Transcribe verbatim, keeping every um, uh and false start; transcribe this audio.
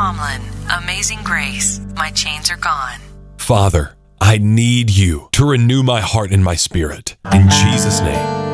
Tomlin, Amazing Grace, My Chains Are Gone. Father, I need you to renew my heart and my spirit. In Jesus' name.